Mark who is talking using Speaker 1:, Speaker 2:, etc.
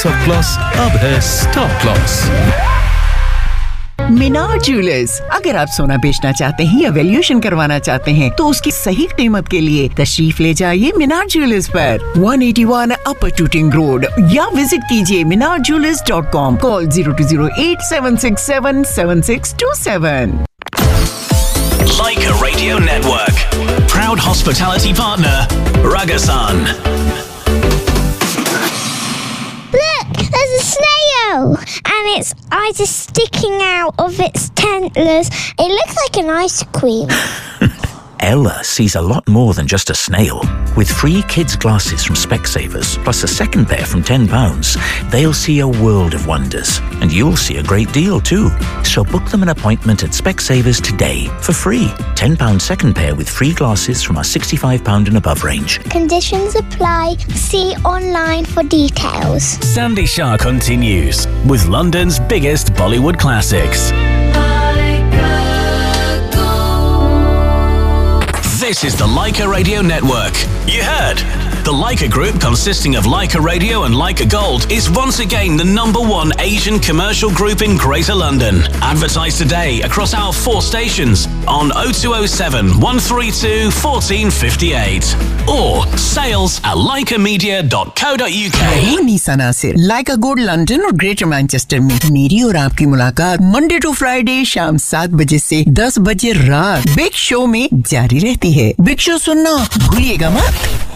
Speaker 1: Of Claus अब है stop Claus.
Speaker 2: मीनार jewellers, अगर आप सोना बेचना चाहते हैं या वैल्यूएशन करवाना चाहते हैं तो उसकी सही कीमत के लिए तशरीफ ले जाइए मीनार ज्वेलर्स पर 181 अपर टूटिंग रोड या विजिट कीजिए minarjewelers.com। Call 020876772627।
Speaker 3: Leica Radio Network, proud hospitality partner, Ragasan.
Speaker 4: Look, there's a snail, and its eyes are sticking out of its antlers. It looks like an ice cream.
Speaker 5: Ella sees a lot more than just a snail. With free kids' glasses from Specsavers, plus a second pair from £10, they'll see a world of wonders. And you'll see a great deal too. So book them an appointment at Specsavers today for free. £10 second pair with free glasses from our £65 and above range.
Speaker 4: Conditions apply. See online for details.
Speaker 3: Sandy Shah continues with London's biggest Bollywood classics. This is the Leica Radio Network. You heard? The Leica Group, consisting of Leica Radio and Leica Gold, is once again the #1 Asian commercial group in Greater London. Advertise today across our 4 stations on 0207 132 1458 or sales@leicamedia.co.uk.
Speaker 2: NISA Nasir, Lyca gold London और greater Manchester में मेरी और आपकी मुलाकात Monday to Friday शाम 7 बजे से 10 बजे रात बिग शो में जारी रहती है। बिग शो सुनना भूलिएगा मत।